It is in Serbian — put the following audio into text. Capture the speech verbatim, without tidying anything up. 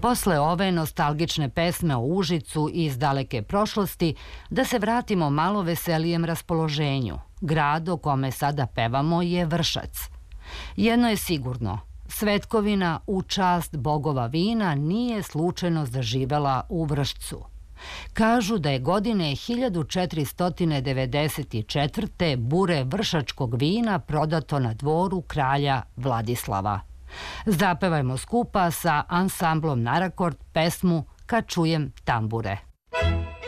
Posle ove nostalgične pesme o Užicu iz daleke prošlosti, da se vratimo malo veselijem raspoloženju. Grad o kome sada pevamo je Vršac. Jedno je sigurno, svetkovina u čast bogova vina nije slučajno zaživela u Vršcu. Kažu da je godine hiljadu četiristo devedeset četvrte bure vršačkog vina prodato na dvoru kralja Vladislava. Zapevajmo skupa sa ansamblom Narakord pesmu Kad čujem tambure.